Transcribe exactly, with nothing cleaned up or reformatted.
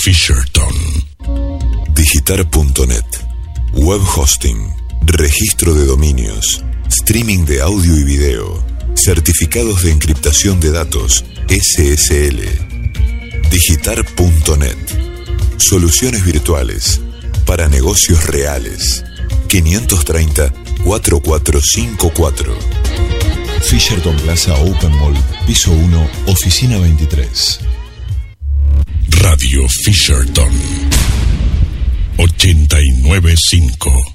Fisherton. Digitar punto net. Web hosting, registro de dominios, streaming de audio y video, certificados de encriptación de datos, S S L. Digitar punto net. Soluciones virtuales para negocios reales. quinientos treinta, cuarenta y cuatro cincuenta y cuatro. Fisherton Plaza Open Mall, piso uno, oficina veintitrés. Radio Fisherton ochenta y nueve punto cinco.